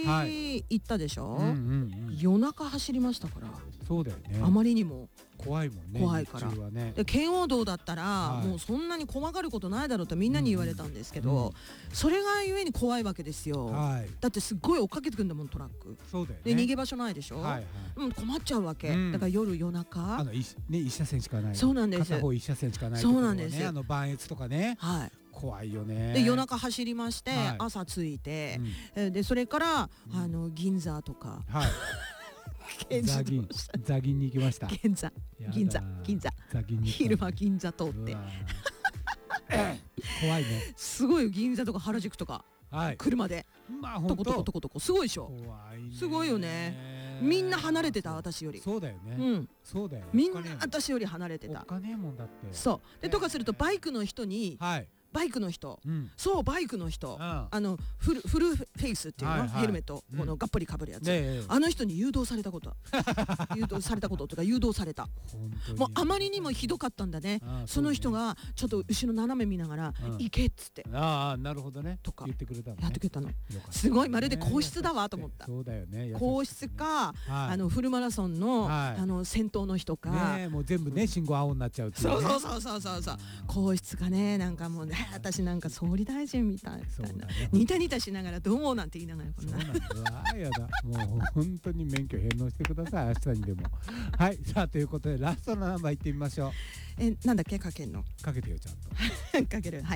行ったでしょ、 うん夜中走りましたから。 そうだよね。 あまりにも怖いもんね。 怖いから日中はね。 で圏央道だったら、 はい、 もうそんなに怖がることないだろうとみんなに言われたんですけど、それがゆえに怖いわけですよ、 はい、 だってすっごい追っかけてくんだもんトラック。 そうだよね。 で逃げ場所ないでしょ、 はいはい、 困っちゃうわけ、だから夜中一車線しかない。 そうなんです。 片方一車線しかない、 そうなんです。 磐越とかね、 はい、 怖いよね。 で夜中走りまして、 はい、 朝着いて、でそれから銀座とか、 はい、ザギンに行きました。 銀座昼間銀座通って怖いね。 すごい銀座とか原宿とか、車でトコトコトコトコすごいでしょ。すごいよね。みんな離れてた私より。 そうだよね。そうだよ。 みんな私より離れてた。 お金もんだって。 そうでとかするとバイクの人に、バイクの人、そうバイクの人、フルフェイスっていうの、ヘルメットこのがっぽりかぶるやつ、あの人に誘導されたこと誘導されたこととか誘導された。もうあまりにもひどかったんだね。その人がちょっと後ろ斜め見ながら行けっつって、 ああなるほどね、 とか言ってくれたの、 やってくれたの。すごいまるで皇室だわと思った。 そうだよね。 皇室かフルマラソンの先頭の人か、 もう全部ね信号青になっちゃうっていう。 そう皇室がね、なんかもうね、私なんか総理大臣みたいな、ニタニタしながらどうもなんて言いながら、こんな。 やだ、もう本当に免許返納してください、明日にでも。はい、さあということでラストのナンバーいってみましょう。 なんだっけ、かけんの。 かけてよちゃんと。 かける、はい。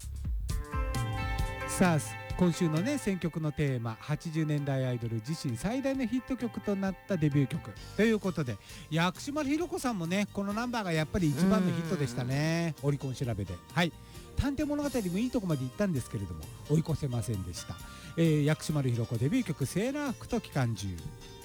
さあ今週のね選曲のテーマ、80年代アイドル自身最大のヒット曲となったデビュー曲ということで、薬師丸ひろ子さんもねこのナンバーがやっぱり一番のヒットでしたね、オリコン調べで。はい、探偵物語もいいとこまで行ったんですけれども追い越せませんでした。薬師丸ひろ子デビュー曲セーラー服と機関銃。